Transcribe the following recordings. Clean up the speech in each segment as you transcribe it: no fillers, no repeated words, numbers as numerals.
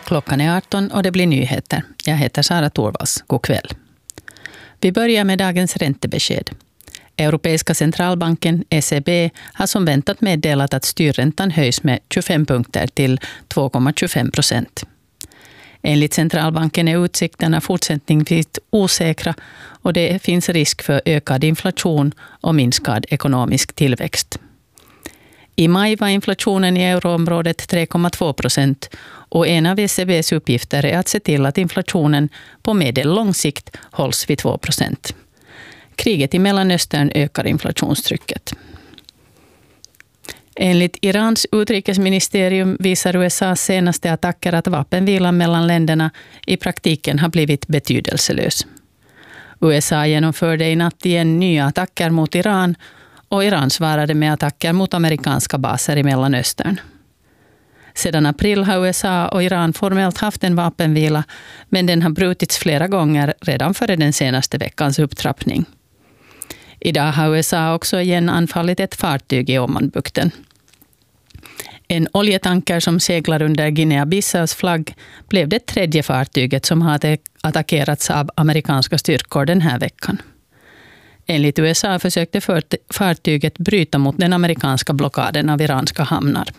Klockan är 18 och det blir nyheter. Jag heter Sara Torvalds. God kväll. Vi börjar med dagens räntebesked. Europeiska centralbanken, ECB, har som väntat meddelat att styrräntan höjs med 25 punkter till 2,25%. Enligt centralbanken är utsikterna fortsättningsvis osäkra och det finns risk för ökad inflation och minskad ekonomisk tillväxt. I maj var inflationen i euroområdet 3,2% och en av ECBs uppgifter är att se till att inflationen på medellång sikt hålls vid 2%. Kriget i Mellanöstern ökar inflationstrycket. Enligt Irans utrikesministerium visar USAs senaste attacker att vapenvilan mellan länderna i praktiken har blivit betydelselös. USA genomförde i natt igen nya attacker mot Iran och Iran svarade med attacker mot amerikanska baser i Mellanöstern. Sedan april har USA och Iran formellt haft en vapenvila, men den har brutits flera gånger redan före den senaste veckans upptrappning. Idag har USA också igen anfallit ett fartyg i Omanbukten. En oljetanker som seglar under Guinea-Bissaus flagg blev det tredje fartyget som hade attackerats av amerikanska styrkor den här veckan. Enligt USA försökte fartyget bryta mot den amerikanska blockaden av iranska hamnar.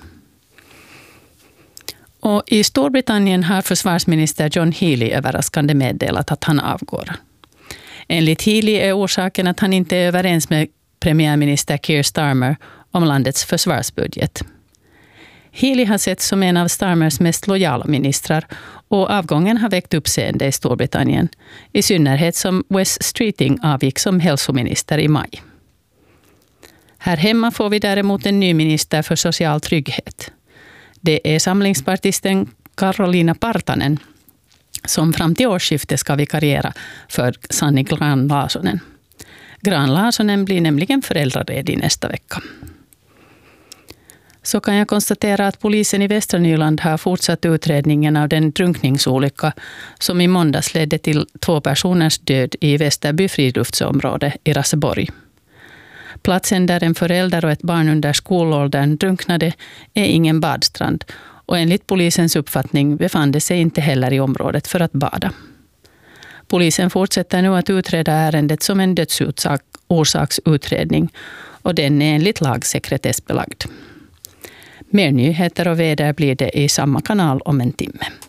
Och i Storbritannien har försvarsminister John Healey överraskande meddelat att han avgår. Enligt Healey är orsaken att han inte är överens med premiärminister Keir Starmer om landets försvarsbudget. Healey har setts som en av Starmers mest lojala ministrar och avgången har väckt uppseende i Storbritannien, i synnerhet som Wes Streeting avgick som hälsominister i maj. Här hemma får vi däremot en ny minister för social trygghet. Det är samlingspartisten Karolina Partanen som fram till årsskiftet ska vikariera för Sanni Grahn-Laasonen. Grahn-Laasonen blir nämligen föräldraledig nästa vecka. Så kan jag konstatera att polisen i Västra Nyland har fortsatt utredningen av den drunkningsolycka som i måndags ledde till 2 personers död i Västerby friluftsområde i Raseborg. Platsen där en förälder och ett barn under skolåldern drunknade är ingen badstrand och enligt polisens uppfattning befann det sig inte heller i området för att bada. Polisen fortsätter nu att utreda ärendet som en dödsorsaksutredning och den är enligt lag sekretessbelagd. Mer nyheter och väder blir det i samma kanal om en timme.